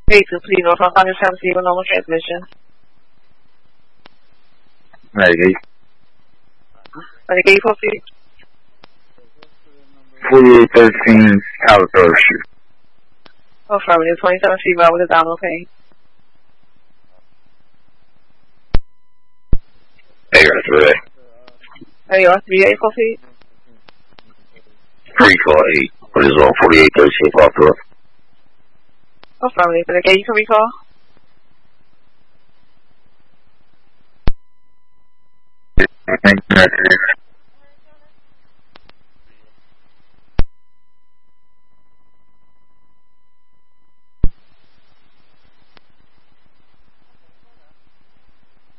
Vehicle, please North 570 normal transmission. Medicaid. Medicaid, please. 4813 Alabama Street. Affirmative, 27 feet with abdominal pain. Hey, guys, where they? There you are, 38 feet. 348. What is on 4813 popped up? Affirmative, Medicaid, you can recall. Thank you.